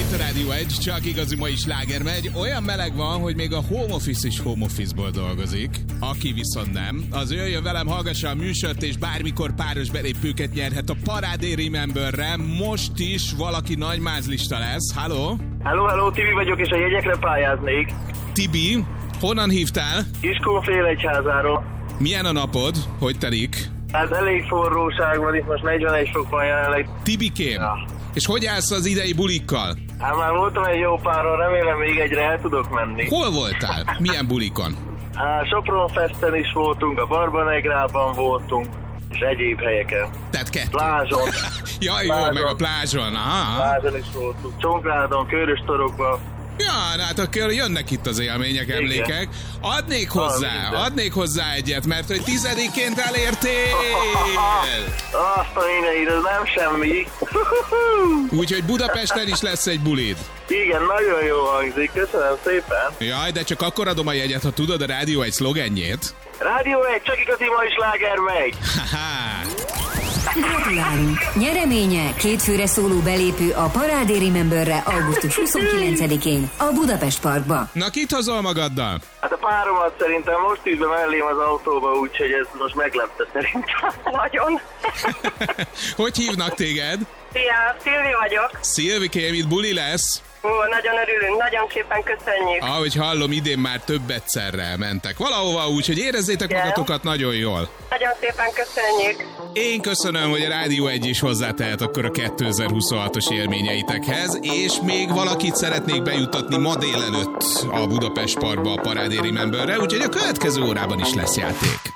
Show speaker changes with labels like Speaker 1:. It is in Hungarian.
Speaker 1: Itt a Rádió 1, csak igazi mai sláger megy. Olyan meleg van, hogy még a home office is home office-ból dolgozik. Aki viszont nem, az jöjjön velem, hallgassa a műsort, és bármikor páros belépőket nyerhet a Parádé Rememberre. Most is valaki nagymázlista lesz. Halló?
Speaker 2: Hello, Tibi vagyok, és a jegyekre pályáznék.
Speaker 1: Tibi, honnan hívtál?
Speaker 2: Kiskunfélegyházáról.
Speaker 1: Milyen a napod? Hogy telik?
Speaker 2: Hát elég forróság van, itt most 41 fok van jelenleg.
Speaker 1: Tibikém,
Speaker 2: Ja.
Speaker 1: És hogy állsz az idei bulikkal?
Speaker 2: Hát már voltam egy jó páron, remélem még egyre el tudok menni.
Speaker 1: Hol voltál? Milyen bulikon?
Speaker 2: Hát Sopron Festen is voltunk, a Barbanegrában voltunk, és egyéb helyeken.
Speaker 1: Tehát kettő.
Speaker 2: Plázson.
Speaker 1: Jaj, jó,
Speaker 2: Plázson.
Speaker 1: meg a plázson. Aha.
Speaker 2: Plázson is voltunk. Csongrádon, Köröstorokban.
Speaker 1: Ja, hát akkor jönnek itt az élmények, emlékek. Adnék hozzá egyet, mert hogy 10-ként elértél.
Speaker 2: Azt a mindenit, ez nem semmi.
Speaker 1: Úgyhogy Budapesten is lesz egy bulid.
Speaker 2: Igen, nagyon jó hangzik, köszönöm szépen.
Speaker 1: Jaj, de csak akkor adom a jegyet, ha tudod a Rádió egy szlogenjét.
Speaker 2: Rádió 1, csak igazi mai sláger megy.
Speaker 1: Haha.
Speaker 3: Gratulálunk! Nyereménye 2 főre szóló belépő a Parádé Rememberre augusztus 29-én a Budapest Parkba.
Speaker 1: Na, kit hozol magaddal?
Speaker 2: Hát a páromat szerintem most ült be mellém az autóba, úgyhogy ez most meglepte szerintem.
Speaker 4: Nagyon.
Speaker 1: Hogy hívnak téged?
Speaker 4: Szia, Szilvi vagyok.
Speaker 1: Szilvikém, itt buli lesz.
Speaker 4: Ó, nagyon örülünk, nagyon szépen köszönjük.
Speaker 1: Ahogy hallom, idén már több egyszerre mentek valahova, úgyhogy érezzétek
Speaker 4: Igen.
Speaker 1: magatokat nagyon jól.
Speaker 4: Nagyon szépen köszönjük.
Speaker 1: Én köszönöm, hogy a Rádió 1 is hozzátehet akkor a 2026-os élményeitekhez, és még valakit szeretnék bejuttatni ma délelőtt a Budapest Parkba a Parádé Rememberre, úgyhogy a következő órában is lesz játék.